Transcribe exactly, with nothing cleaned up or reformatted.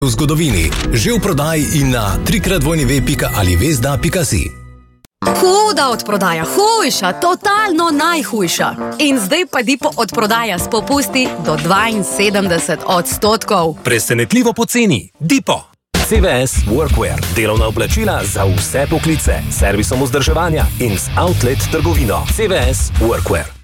v zgodovini, že v prodaji in na trikrat dvojni ve pika ali vezda pika si. Huda odprodaja, hujša, totalno najhujša. In zdaj pa Dipo odprodaja s popusti do dvainsedemdeset odstotkov. Presenetljivo poceni. Dipo. C V S Workwear. Delovna oblačila za vse poklice. Servisom vzdrževanja in z outlet trgovino. C V S Workwear.